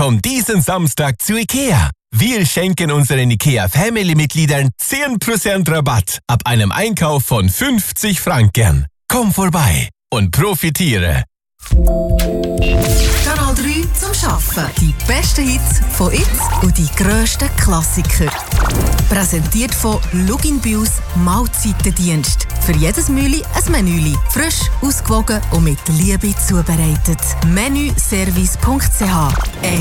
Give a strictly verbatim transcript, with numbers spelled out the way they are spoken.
Komm diesen Samstag zu IKEA. Wir schenken unseren IKEA-Family-Mitgliedern zehn Prozent Rabatt ab einem Einkauf von fünfzig Franken. Komm vorbei und profitiere. Kanal drei zum Arbeiten. Die besten Hits von jetzt und die grössten Klassiker. Präsentiert von Lugin Bius Mahlzeitendienst. Für jedes Mühli ein Menüli. Frisch, ausgewogen und mit Liebe zubereitet. menüservice punkt c h